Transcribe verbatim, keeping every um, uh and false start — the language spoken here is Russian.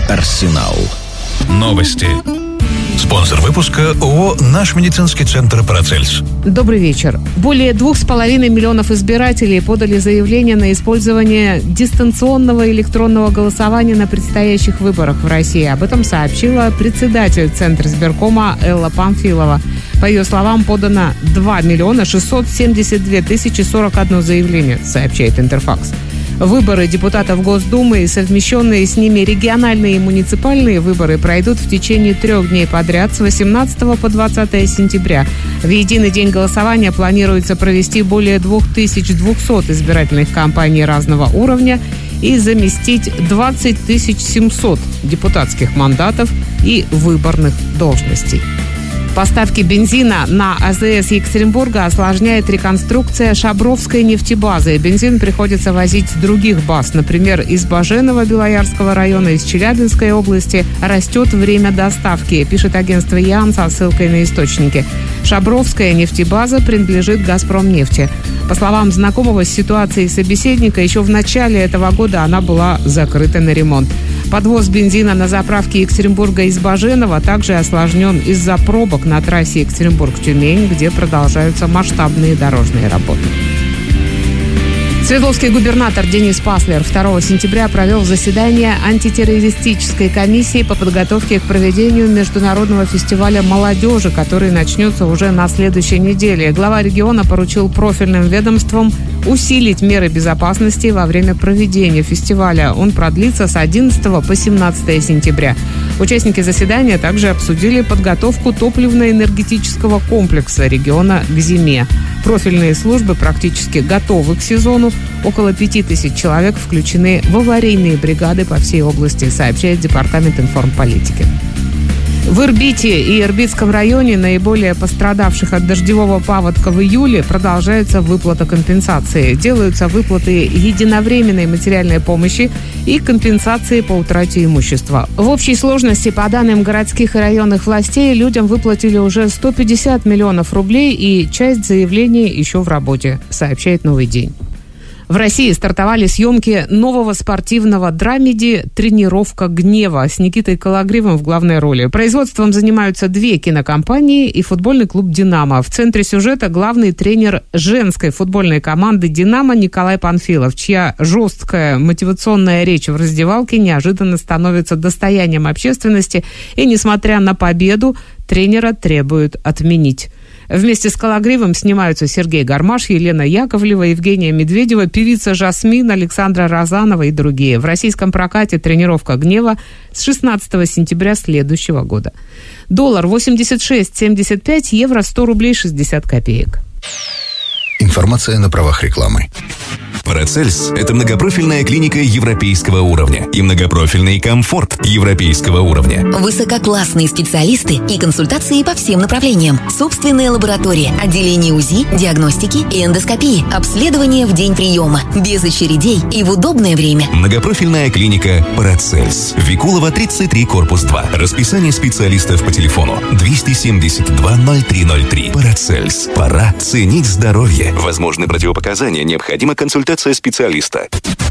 Арсенал. Новости. Спонсор выпуска ООО «Наш медицинский центр Парацельс». Добрый вечер. Более двух с половиной миллионов избирателей подали заявление на использование дистанционного электронного голосования на предстоящих выборах в России. Об этом сообщила председатель Центризбиркома Элла Памфилова. По ее словам, подано два миллиона шестьсот семьдесят две тысячи сорок одно заявление, сообщает Интерфакс. Выборы депутатов Госдумы и совмещенные с ними региональные и муниципальные выборы пройдут в течение трех дней подряд с восемнадцатого по двадцатое сентября. В единый день голосования планируется провести более две тысячи двести избирательных кампаний разного уровня и заместить двадцать тысяч семьсот депутатских мандатов и выборных должностей. Поставки бензина на АЗС Екатеринбурга осложняет реконструкция Шабровской нефтебазы. Бензин приходится возить с других баз. Например, из Баженова Белоярского района, из Челябинской области растет время доставки, пишет агентство ЯН со ссылкой на источники. Шабровская нефтебаза принадлежит «Газпромнефти». По словам знакомого с ситуацией собеседника, еще в начале этого года она была закрыта на ремонт. Подвоз бензина на заправке Екатеринбурга из Баженова также осложнен из-за пробок на трассе Екатеринбург-Тюмень, где продолжаются масштабные дорожные работы. Свердловский губернатор Денис Паслер второго сентября провел заседание антитеррористической комиссии по подготовке к проведению международного фестиваля молодежи, который начнется уже на следующей неделе. Глава региона поручил профильным ведомствам усилить меры безопасности во время проведения фестиваля. Он продлится с одиннадцатого по семнадцатое сентября. Участники заседания также обсудили подготовку топливно-энергетического комплекса региона к зиме. Профильные службы практически готовы к сезону. Около пяти тысяч человек включены в аварийные бригады по всей области, сообщает Департамент информполитики. В Ирбите и Ирбитском районе, наиболее пострадавших от дождевого паводка в июле, продолжается выплата компенсации. Делаются выплаты единовременной материальной помощи и компенсации по утрате имущества. В общей сложности, по данным городских и районных властей, людям выплатили уже сто пятьдесят миллионов рублей, и часть заявлений еще в работе, сообщает «Новый день». В России стартовали съемки нового спортивного драмеди «Тренировка гнева» с Никитой Кологривым в главной роли. Производством занимаются две кинокомпании и футбольный клуб «Динамо». В центре сюжета главный тренер женской футбольной команды «Динамо» Николай Панфилов, чья жесткая мотивационная речь в раздевалке неожиданно становится достоянием общественности, и, несмотря на победу, тренера требуют отменить. Вместе с Кологривым снимаются Сергей Гармаш, Елена Яковлева, Евгения Медведева, певица Жасмин, Александра Розанова и другие. В российском прокате «Тренировка гнева» с шестнадцатого сентября следующего года. Доллар восемьдесят шесть семьдесят пять, евро сто рублей шестьдесят копеек. Информация на правах рекламы. Парацельс – это многопрофильная клиника европейского уровня и многопрофильный комфорт европейского уровня. Высококлассные специалисты и консультации по всем направлениям. Собственная лаборатория, отделение УЗИ, диагностики и эндоскопии, обследование в день приема, без очередей и в удобное время. Многопрофильная клиника Парацельс. Викулова, тридцать три, корпус два. Расписание специалистов по телефону двести семьдесят два ноль три ноль три. Парацельс. Пора ценить здоровье. Возможны противопоказания, необходима консультация специалиста.